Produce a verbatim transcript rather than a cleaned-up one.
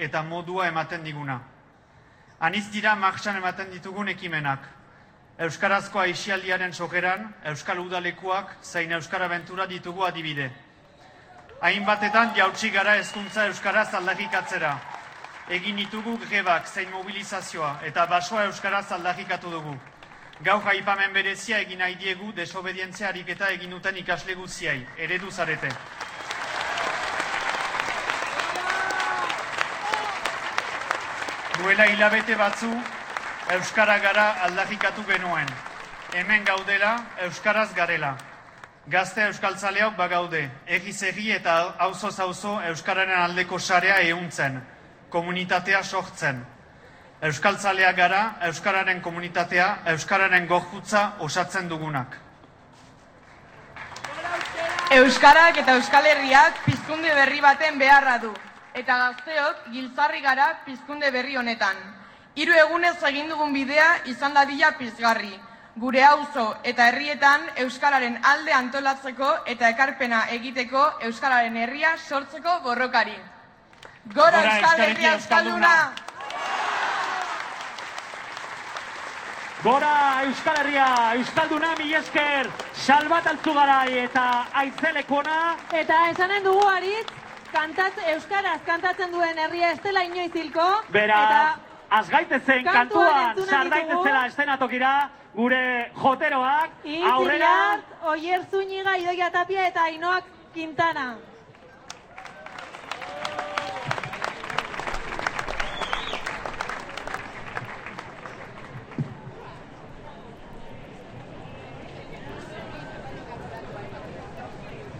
eta modua ematen diguna. Aniz dira martxan ematen ditugun ekimenak. Euskarazko aisialdiaren sokeran, Euskal Udalekuak zein Euskara Bentura ditugu adibide. Hainbatetan jautsi gara hezkuntza euskaraz aldarrikatzera. Egin ditugu grebak zein mobilizazioa eta basoa euskaraz aldarrikatu dugu. Gaur aipamen berezia egin nahi diegu desobedientzia ariketa egin duten ikasle guztiei, eredu zarete. Duela hilabete batzu, euskara gara aldarrikatu genuen. Hemen gaudela, euskaraz garela. Gazte euskaltzaleok bagaude, egiz egi eta auzoz auzo euskararen aldeko sarea ehuntzen, komunitatea sortzen. Euskaltzalea gara, euskararen komunitatea, euskararen gorputza osatzen dugunak. Euskarak eta Euskal Herriak pizkunde berri baten beharra du, eta gazteok giltzarri gara pizkunde berri honetan. Hiru egunez egin dugun bidea izan dadila pizgarri. Gure auzo eta herrietan euskararen alde antolatzeko eta ekarpena egiteko euskararen herria sortzeko borrokari. Gora Euskal Herria euskalduna! Gora Euskal Herria euskalduna, mila esker, Salbat Altzugarai eta Aitzelekona. Eta esanen dugu Aritz, euskaraz kantatzen duen herria ez dela inoiz hilko. Beraz, azgaitezen kantuan sardaitezela estenatokira, gure joteroak, aurrera... Oier Zúñiga, Idoia Tapia eta Ainoak Quintana.